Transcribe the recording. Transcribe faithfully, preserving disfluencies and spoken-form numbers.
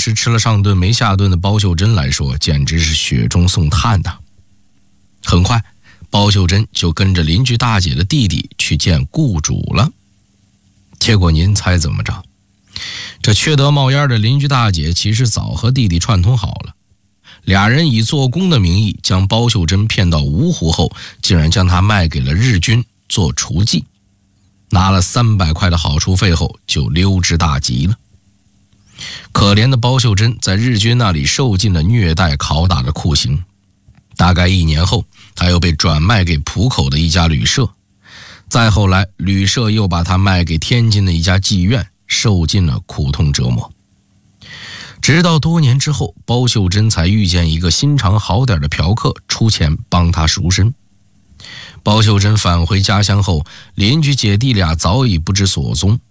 时吃了上顿没下顿的包秀珍来说，简直是雪中送炭呐。很快，包秀珍就跟着邻居大姐的弟弟去见雇主了。结果您猜怎么着？这缺德冒烟的邻居大姐其实早和弟弟串通好了，俩人以做工的名义将包秀珍骗到芜湖后，竟然将她卖给了日军做厨妓，拿了三百块的好处费后就溜之大吉了。可怜的包秀珍在日军那里受尽了虐待拷打的酷刑，大概一年后，她又被转卖给浦口的一家旅社，再后来旅社又把她卖给天津的一家妓院，受尽了苦痛折磨。直到多年之后，包秀珍才遇见一个心肠好点的嫖客，出钱帮她赎身。包秀珍返回家乡后，邻居姐弟俩早已不知所踪。